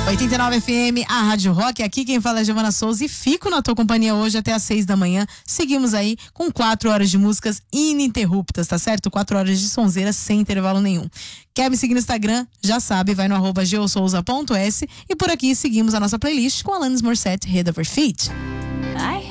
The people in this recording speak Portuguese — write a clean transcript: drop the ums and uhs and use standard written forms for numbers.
89 FM, a Rádio Rock. Aqui quem fala é Giovana Souza e fico na tua companhia hoje até às 6 da manhã. Seguimos aí com 4 horas de músicas ininterruptas, tá certo? 4 horas de sonzeira sem intervalo nenhum. Quer me seguir no Instagram? Já sabe, vai no @geosouza.s e por aqui seguimos a nossa playlist com Alanis Morissette, Head Over Feet.